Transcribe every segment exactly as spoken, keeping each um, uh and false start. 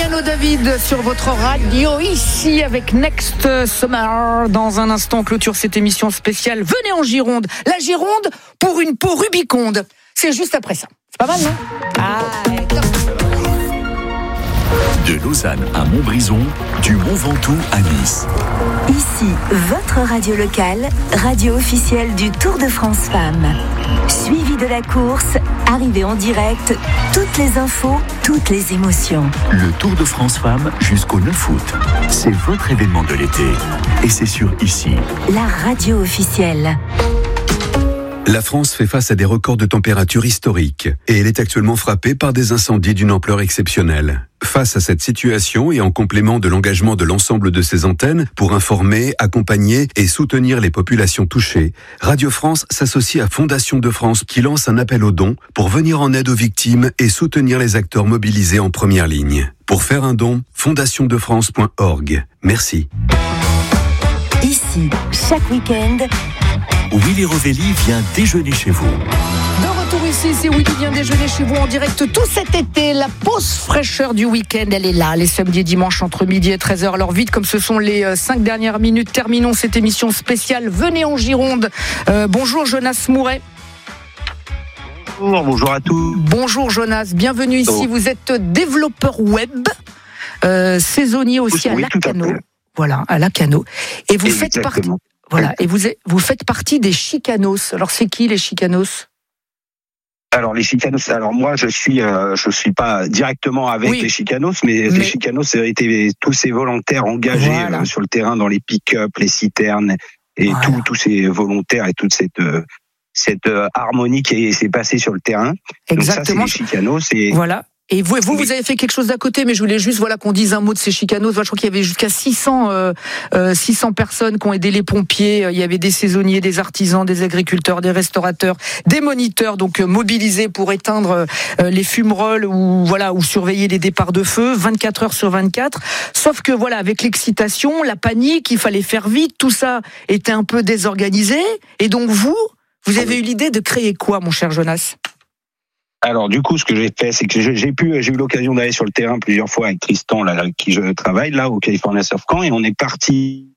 Piano David sur votre radio, ici avec Next Summer. Dans un instant, clôture cette émission spéciale. Venez en Gironde. La Gironde pour une peau rubiconde. C'est juste après ça. C'est pas mal, non? Ah, top. De Lausanne à Montbrison, du Mont Ventoux à Nice. Ici, votre radio locale, radio officielle du Tour de France Femmes. Suivi de la course, arrivée en direct, toutes les infos, toutes les émotions. Le Tour de France Femmes jusqu'au neuf août. C'est votre événement de l'été. Et c'est sur Ici. La radio officielle. La France fait face à des records de température historiques et elle est actuellement frappée par des incendies d'une ampleur exceptionnelle. Face à cette situation et en complément de l'engagement de l'ensemble de ses antennes pour informer, accompagner et soutenir les populations touchées, Radio France s'associe à Fondation de France qui lance un appel aux dons pour venir en aide aux victimes et soutenir les acteurs mobilisés en première ligne. Pour faire un don, fondation de france point org. Merci. Ici, chaque week-end, Willy Rovelli vient déjeuner chez vous. De retour ici, c'est Willy vient déjeuner chez vous en direct tout cet été. La pause fraîcheur du week-end, elle est là, les samedis et dimanches entre midi et treize heures. Alors vite, comme ce sont les cinq dernières minutes, terminons cette émission spéciale. Venez en Gironde. Euh, bonjour Jonas Mouret. Bonjour, bonjour à tous. Bonjour Jonas, bienvenue ici. Oh. Vous êtes développeur web, euh, saisonnier aussi oui, à Lacanau. Voilà, à Lacanau. Et vous Exactement. faites partie... Voilà, et vous, êtes, vous faites partie des Chicanos. Alors, c'est qui les Chicanos ? Alors, les Chicanos, alors moi, je suis, euh, je suis pas directement avec oui. les Chicanos, mais, mais les Chicanos, ça a été tous ces volontaires engagés voilà. euh, sur le terrain dans les pick-up, les citernes, et voilà. tous, tous ces volontaires et toute cette, euh, cette euh, harmonie qui s'est passée sur le terrain. Exactement. Donc ça, c'est les Chicanos. Et... Voilà. Et vous, vous, vous avez fait quelque chose d'à côté, mais je voulais juste, voilà, qu'on dise un mot de ces Chicanos. Je crois qu'il y avait jusqu'à six cents, euh, euh, six cents personnes qui ont aidé les pompiers. Il y avait des saisonniers, des artisans, des agriculteurs, des restaurateurs, des moniteurs, donc euh, mobilisés pour éteindre euh, les fumerolles ou voilà, ou surveiller les départs de feu, vingt-quatre heures sur vingt-quatre. Sauf que voilà, avec l'excitation, la panique, il fallait faire vite, tout ça était un peu désorganisé. Et donc vous, vous avez eu l'idée de créer quoi, mon cher Jonas ? Alors du coup, ce que j'ai fait, c'est que j'ai pu, j'ai eu l'occasion d'aller sur le terrain plusieurs fois avec Tristan, là, avec qui je travaille, là, au California Surf Camp, et on est parti.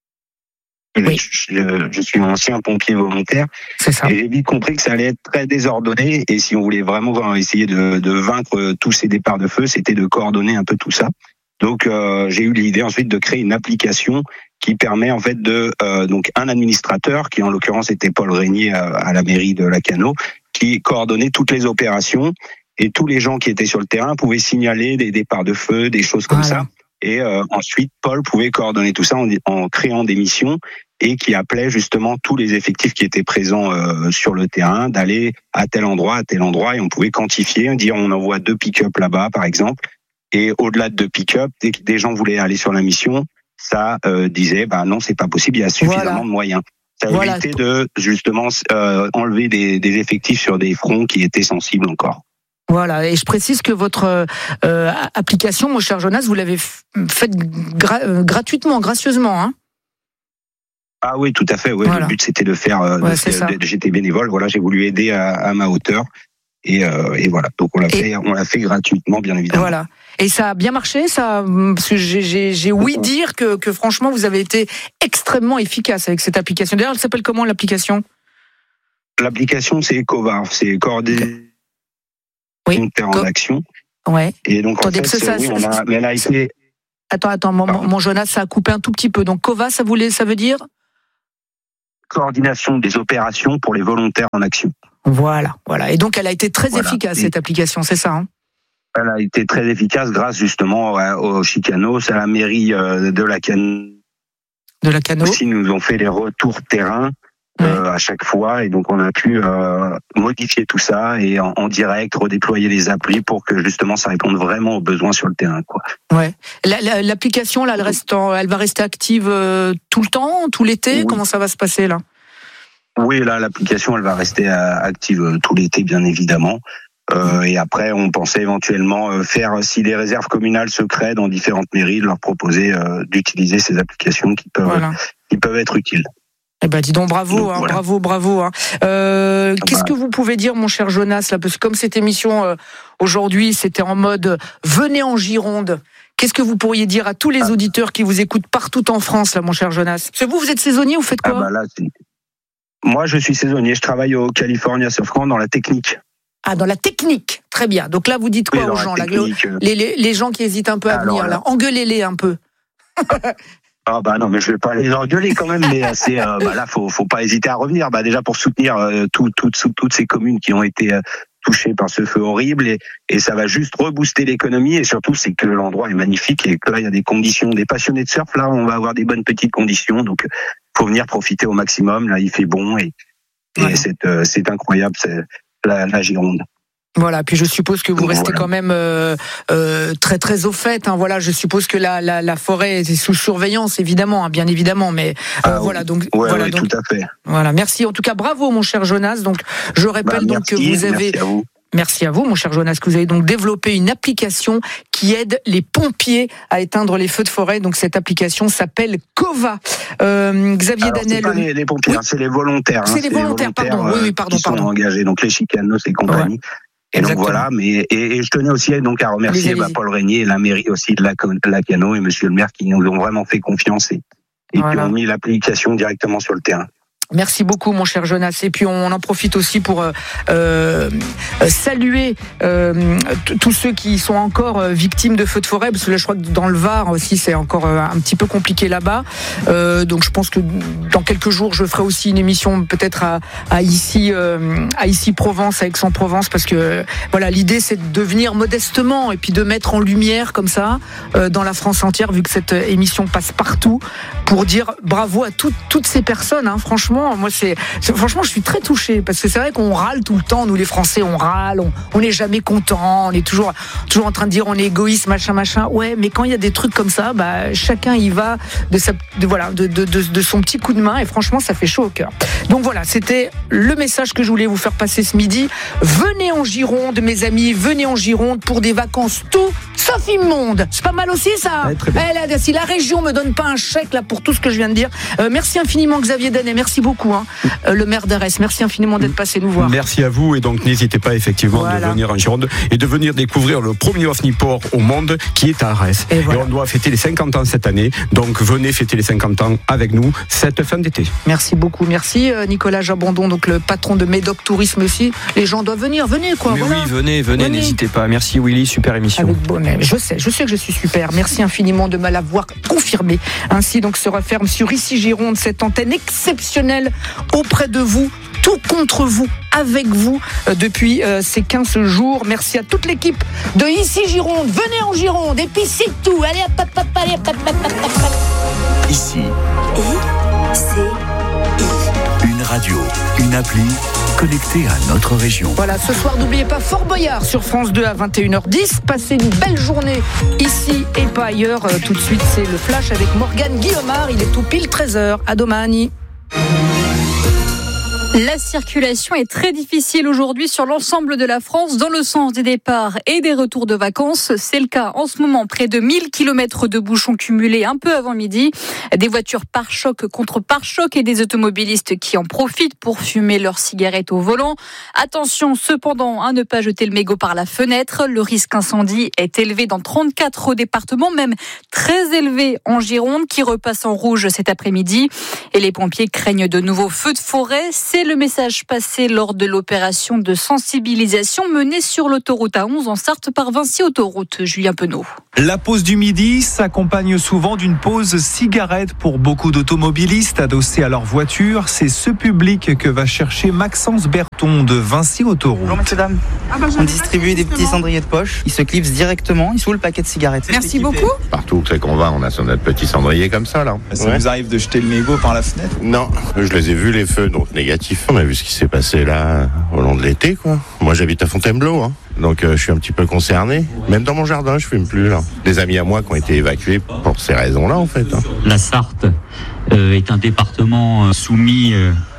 Oui. Je, je suis un ancien pompier volontaire, c'est ça. Et j'ai vite compris que ça allait être très désordonné, et si on voulait vraiment essayer de, de vaincre tous ces départs de feu, c'était de coordonner un peu tout ça. Donc euh, j'ai eu l'idée ensuite de créer une application qui permet en fait de euh, donc un administrateur, qui en l'occurrence était Paul Régnier à, à la mairie de Lacanau, qui coordonnait toutes les opérations, et tous les gens qui étaient sur le terrain pouvaient signaler des départs de feu, des choses comme voilà. ça. Et euh, ensuite, Paul pouvait coordonner tout ça en, en créant des missions, et qui appelait justement tous les effectifs qui étaient présents euh, sur le terrain d'aller à tel endroit, à tel endroit, et on pouvait quantifier, dire on envoie deux pick-up là-bas, par exemple, et au-delà de deux pick-up, dès que des gens voulaient aller sur la mission, ça euh, disait bah non, c'est pas possible, il y a suffisamment voilà. de moyens. Ça a voilà. évité de justement euh, enlever des, des effectifs sur des fronts qui étaient sensibles encore. Voilà, et je précise que votre euh, application, mon cher Jonas, vous l'avez faite gra- euh, gratuitement, gracieusement, hein ? Ah oui, tout à fait. Oui, voilà. Le but c'était de faire. Euh, ouais, de, c'est de, de, j'étais bénévole. Voilà, j'ai voulu aider à, à ma hauteur, et, euh, et voilà. Donc on l'a et... fait, on l'a fait gratuitement, bien évidemment. Voilà. Et ça a bien marché, ça, parce que j'ai, j'ai, j'ai ouï dire que, que franchement vous avez été extrêmement efficace avec cette application. D'ailleurs, elle s'appelle comment l'application ? L'application, c'est EcoVar, c'est coordonné oui. en Co- action. Ouais. Et donc Attendez, en fait, ça, oui, ça, on a, mais elle a été. Attends, attends, mon, mon Jonas, ça a coupé un tout petit peu. Donc COVA, ça voulait, ça veut dire ? Coordination des opérations pour les volontaires en action. Voilà, voilà. Et donc elle a été très voilà. efficace, Et... cette application, c'est ça, hein ? Elle a été très efficace grâce justement aux Chicanos, à la mairie de Lacanau. De Lacanau. Aussi, nous ont fait les retours terrain ouais. euh, à chaque fois, et donc on a pu euh, modifier tout ça et en, en direct redéployer les applis pour que justement ça réponde vraiment aux besoins sur le terrain, quoi. Ouais. La, la, l'application là, elle reste, en, elle va rester active euh, tout le temps, tout l'été. Oui. Comment ça va se passer là ? Oui, là, l'application, elle va rester euh, active euh, tout l'été, bien évidemment. Euh, et après, on pensait éventuellement euh, faire, si des réserves communales se créent dans différentes mairies, de leur proposer euh, d'utiliser ces applications qui peuvent, voilà. qui peuvent être utiles. Eh ben, dis donc, bravo, donc, hein, voilà. bravo, bravo. Hein. Euh, qu'est-ce bah. que vous pouvez dire, mon cher Jonas, là, parce que comme cette émission euh, aujourd'hui, c'était en mode venez en Gironde. Qu'est-ce que vous pourriez dire à tous les auditeurs qui vous écoutent partout en France, là, mon cher Jonas? Parce que vous, vous êtes saisonnier, vous faites quoi? ah bah là, Moi, je suis saisonnier. Je travaille au California Surf Camp dans la technique. Ah, dans la technique. Très bien. Donc là, vous dites quoi oui, aux gens, là, les, les, les gens qui hésitent un peu à Alors, venir, là, engueulez-les un peu. Ah bah non, mais je vais pas les engueuler quand même, mais c'est euh, bah là faut faut pas hésiter à revenir. Bah déjà pour soutenir euh, tout, tout, tout, toutes ces communes qui ont été euh, touchées par ce feu horrible et, et ça va juste rebooster l'économie et surtout c'est que l'endroit est magnifique et que là il y a des conditions, des passionnés de surf là on va avoir des bonnes petites conditions donc faut venir profiter au maximum. Là il fait bon et, et ouais. c'est euh, c'est incroyable c'est la, la Gironde. Voilà, puis je suppose que vous restez quand même euh, euh, très très au fait. Hein, voilà, je suppose que la, la, la forêt est sous surveillance, évidemment, hein, bien évidemment. Mais euh, ah, voilà, donc ouais, voilà, ouais, donc tout à fait. Voilà, merci. En tout cas, bravo, mon cher Jonas. Donc, je rappelle bah, donc merci, que vous avez. Merci à vous. Merci à vous, mon cher Jonas, que vous avez donc développé une application qui aide les pompiers à éteindre les feux de forêt. Donc cette application s'appelle Cova. Euh, Xavier Alors, Danel. C'est pas les, les pompiers, oui. hein, c'est les volontaires. C'est hein, les volontaires, les volontaires, pardon. Euh, oui, oui, pardon, qui pardon. sont engagés, donc les chicanos et compagnie. Ouais. Et Exactement. donc voilà, mais et, et je tenais aussi donc à remercier allez, allez. Bah, Paul Régnier et la mairie aussi de la Lacano et Monsieur le maire qui nous ont vraiment fait confiance et, et voilà. qui ont mis l'application directement sur le terrain. Merci beaucoup, mon cher Jonas. Et puis on en profite aussi pour euh, euh, saluer euh, tous ceux qui sont encore victimes de feux de forêt, parce que là, je crois que dans le Var aussi, c'est encore un petit peu compliqué là-bas. Euh, donc je pense que dans quelques jours, je ferai aussi une émission peut-être à, à ici, euh, à ici Provence, à Aix-en-Provence, parce que voilà, l'idée c'est de venir modestement et puis de mettre en lumière comme ça euh, dans la France entière, vu que cette émission passe partout, pour dire bravo à tout, toutes ces personnes. Hein, franchement. Moi, c'est, c'est franchement, je suis très touchée parce que c'est vrai qu'on râle tout le temps. Nous, les Français, on râle, on, on n'est jamais content, on est toujours, toujours en train de dire on est égoïste, machin, machin. Ouais, mais quand il y a des trucs comme ça, bah, chacun y va de sa, de voilà, de, de, de, de son petit coup de main et franchement, ça fait chaud au cœur. Donc voilà, c'était le message que je voulais vous faire passer ce midi. Venez en Gironde, mes amis, venez en Gironde pour des vacances tout sauf immonde. C'est pas mal aussi ça. Ouais, eh, là, si la région me donne pas un chèque là pour tout ce que je viens de dire, euh, merci infiniment Xavier Danet, merci beaucoup hein, euh, le maire d'Arès, merci infiniment d'être passé nous voir. Merci à vous et donc n'hésitez pas effectivement voilà. de venir en Gironde et de venir découvrir le premier OVNIPort au monde qui est à Arès. Et, voilà. et on doit fêter les cinquante ans cette année, donc venez fêter les cinquante ans avec nous cette fin d'été. Merci beaucoup, merci Nicolas Jabandon, donc le patron de Médoc Tourisme aussi. Les gens doivent venir, venez quoi. Mais voilà. oui, venez, venez, venez, n'hésitez pas. Merci Willy, super émission. Avec bonheur. Je sais, je sais que je suis super. Merci infiniment de me l'avoir confirmé. Ainsi donc se referme sur Ici Gironde cette antenne exceptionnelle auprès de vous, tout contre vous, avec vous euh, depuis euh, ces quinze jours. Merci à toute l'équipe de Ici Gironde. Venez en Gironde et puis c'est tout. Allez, hop, hop, hop, allez, hop, hop, hop, hop, hop. Ici. I, C, I. Une radio, une appli connectée à notre région. Voilà, ce soir, n'oubliez pas Fort Boyard sur France deux à vingt et une heures dix. Passez une belle journée ici et pas ailleurs. Euh, tout de suite, c'est le flash avec Morgane Guillaumard. Il est tout pile treize heures. À domani. La circulation est très difficile aujourd'hui sur l'ensemble de la France dans le sens des départs et des retours de vacances. C'est le cas en ce moment, près de mille kilomètres de bouchons cumulés un peu avant midi. Des voitures pare-choc contre pare-choc et des automobilistes qui en profitent pour fumer leurs cigarettes au volant. Attention cependant à ne pas jeter le mégot par la fenêtre. Le risque incendie est élevé dans trente-quatre départements, même très élevé en Gironde qui repasse en rouge cet après-midi. Et les pompiers craignent de nouveaux feux de forêt. C'est le message passé lors de l'opération de sensibilisation menée sur l'autoroute A onze en Sarthe par Vinci Autoroute. Julien Penaud. La pause du midi s'accompagne souvent d'une pause cigarette pour beaucoup d'automobilistes adossés à leur voiture. C'est ce public que va chercher Maxence Berton de Vinci Autoroute. Bonjour messieurs dames, on distribue des petits cendriers de poche. Ils se clipsent directement sous le paquet de cigarettes. Merci beaucoup. Partout où c'est qu'on va, on a notre petit cendrier comme ça là. Ça ouais. vous arrive de jeter le mégot par la fenêtre ? Non, je les ai vus les feux, donc négatif. On a vu ce qui s'est passé là au long de l'été quoi. Moi j'habite à Fontainebleau hein. Donc euh, je suis un petit peu concerné. Même dans mon jardin je fume plus là. Des amis à moi qui ont été évacués pour ces raisons là en fait hein. La Sarthe euh, est un département euh, soumis euh,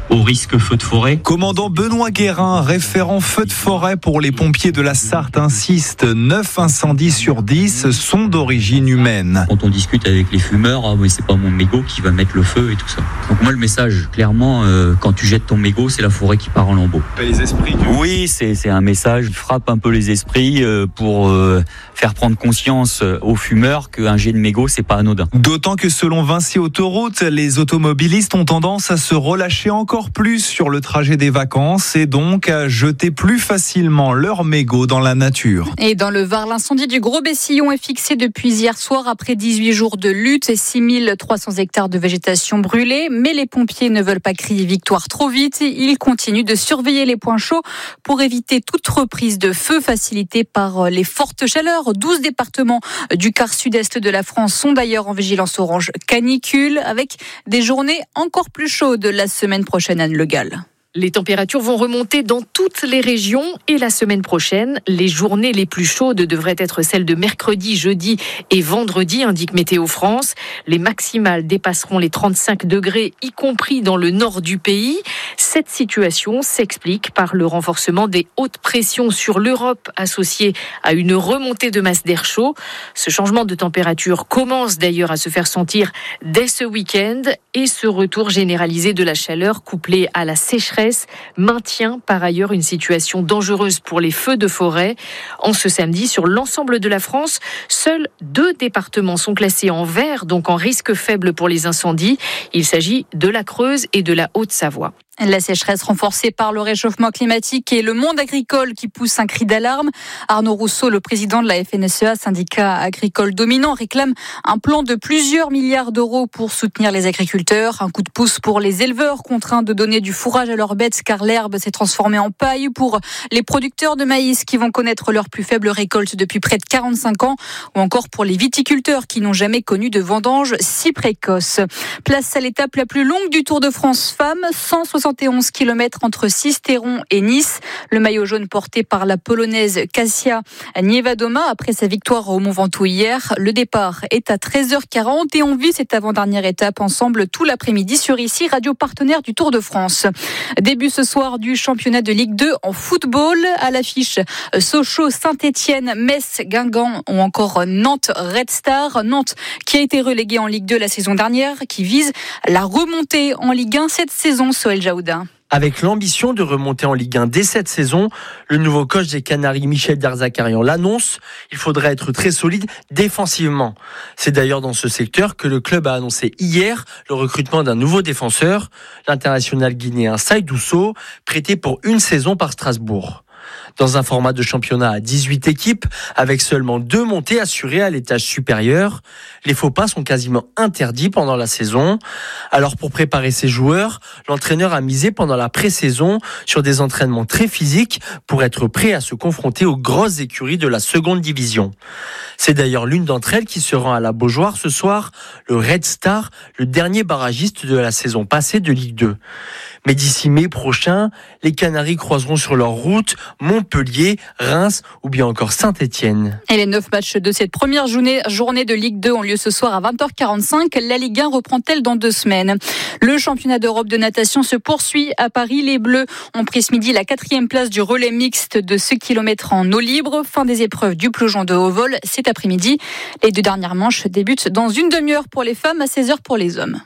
au risque feu de forêt. Commandant Benoît Guérin, référent feu de forêt pour les pompiers de la Sarthe, insiste, neuf incendies sur dix sont d'origine humaine. Quand on discute avec les fumeurs, ah oui, c'est pas mon mégot qui va mettre le feu et tout ça. Donc moi le message, clairement, euh, quand tu jettes ton mégot, c'est la forêt qui part en lambeaux. Les esprits du... Oui, c'est, c'est un message qui frappe un peu les esprits euh, pour euh, faire prendre conscience aux fumeurs qu'un jet de mégot, c'est pas anodin. D'autant que selon Vinci Autoroute, les automobilistes ont tendance à se relâcher encore plus sur le trajet des vacances et donc à jeter plus facilement leurs mégots dans la nature. Et dans le Var, l'incendie du Gros Bessillon est fixé depuis hier soir après dix-huit jours de lutte et six mille trois cents hectares de végétation brûlée. Mais les pompiers ne veulent pas crier victoire trop vite. Ils continuent de surveiller les points chauds pour éviter toute reprise de feu facilitée par les fortes chaleurs. douze départements du quart sud-est de la France sont d'ailleurs en vigilance orange canicule avec des journées encore plus chaudes la semaine prochaine. Anne Le Gall. Les températures vont remonter dans toutes les régions et la semaine prochaine, les journées les plus chaudes devraient être celles de mercredi, jeudi et vendredi, indique Météo France. Les maximales dépasseront les trente-cinq degrés, y compris dans le nord du pays. Cette situation s'explique par le renforcement des hautes pressions sur l'Europe associées à une remontée de masse d'air chaud. Ce changement de température commence d'ailleurs à se faire sentir dès ce week-end et ce retour généralisé de la chaleur couplé à la sécheresse maintient par ailleurs une situation dangereuse pour les feux de forêt. En ce samedi, sur l'ensemble de la France, seuls deux départements sont classés en vert, donc en risque faible pour les incendies. Il s'agit de la Creuse et de la Haute-Savoie. La sécheresse renforcée par le réchauffement climatique et le monde agricole qui pousse un cri d'alarme. Arnaud Rousseau, le président de la F N S E A, syndicat agricole dominant, réclame un plan de plusieurs milliards d'euros pour soutenir les agriculteurs. Un coup de pouce pour les éleveurs contraints de donner du fourrage à leurs bêtes car l'herbe s'est transformée en paille. Pour les producteurs de maïs qui vont connaître leur plus faible récolte depuis près de quarante-cinq ans. Ou encore pour les viticulteurs qui n'ont jamais connu de vendange si précoce. Place à l'étape la plus longue du Tour de France Femmes, cent soixante et onze kilomètres entre Sisteron et Nice. Le maillot jaune porté par la polonaise Kasia Niewiadoma après sa victoire au Mont Ventoux hier. Le départ est à treize heures quarante et on vit cette avant-dernière étape ensemble tout l'après-midi sur ici, radio partenaire du Tour de France. Début ce soir du championnat de Ligue deux en football. À l'affiche, Sochaux, Saint-Étienne, Metz, Guingamp ou encore Nantes Red Star. Nantes qui a été relégué en Ligue deux la saison dernière, qui vise la remontée en Ligue un cette saison. Soël Jaoudin. Avec l'ambition de remonter en Ligue un dès cette saison, le nouveau coach des Canaries, Michel Derzakarian, l'annonce, il faudrait être très solide défensivement. C'est d'ailleurs dans ce secteur que le club a annoncé hier le recrutement d'un nouveau défenseur, l'international guinéen Saïdou Sow, prêté pour une saison par Strasbourg. Dans un format de championnat à dix-huit équipes, avec seulement deux montées assurées à l'étage supérieur, les faux pas sont quasiment interdits pendant la saison. Alors pour préparer ses joueurs, l'entraîneur a misé pendant la pré-saison sur des entraînements très physiques pour être prêt à se confronter aux grosses écuries de la seconde division. C'est d'ailleurs l'une d'entre elles qui se rend à la Beaujoire ce soir, le Red Star, le dernier barragiste de la saison passée de Ligue deux. Mais d'ici mai prochain, les Canaries croiseront sur leur route Montpellier, Reims ou bien encore Saint-Étienne. Et les neuf matchs de cette première journée, journée de Ligue deux ont lieu ce soir à vingt heures quarante-cinq. La Ligue un reprend-elle dans deux semaines. Le championnat d'Europe de natation se poursuit à Paris. Les Bleus ont pris ce midi la quatrième place du relais mixte de ce kilomètre en eau libre. Fin des épreuves du plongeon de haut vol cet après-midi. Les deux dernières manches débutent dans une demi-heure pour les femmes, à seize heures pour les hommes.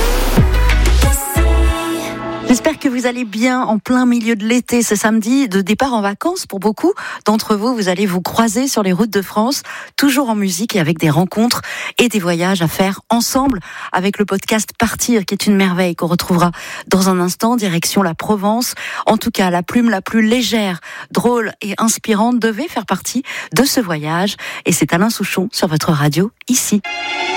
J'espère que vous allez bien en plein milieu de l'été ce samedi, de départ en vacances pour beaucoup d'entre vous. Vous allez vous croiser sur les routes de France, toujours en musique et avec des rencontres et des voyages à faire ensemble avec le podcast Partir, qui est une merveille qu'on retrouvera dans un instant, direction la Provence. En tout cas, la plume la plus légère, drôle et inspirante devait faire partie de ce voyage. Et c'est Alain Souchon sur votre radio, ici.